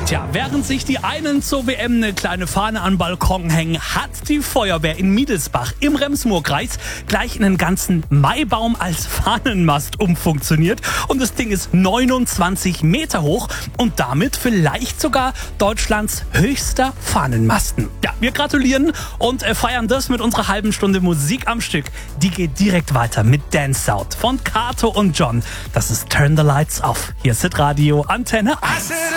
Tja, während sich die einen zur WM eine kleine Fahne an den Balkon hängen, hat die Feuerwehr in Miedelsbach im Rems-Murr-Kreis gleich einen ganzen Maibaum als Fahnenmast umfunktioniert. Und das Ding ist 29 Meter hoch und damit vielleicht sogar Deutschlands höchster Fahnenmasten. Ja, wir gratulieren und feiern das mit unserer halben Stunde Musik am Stück. Die geht direkt weiter mit Dance South von Kato und John. Das ist Turn the Lights Off. Hier ist Hit Radio Antenne 1.